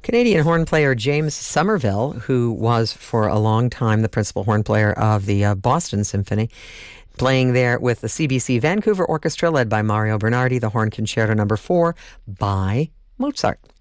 Canadian horn player James Somerville, who was for a long time the principal horn player of the Boston Symphony, playing there with the CBC Vancouver Orchestra led by Mario Bernardi, the Horn Concerto No. 4 by Mozart.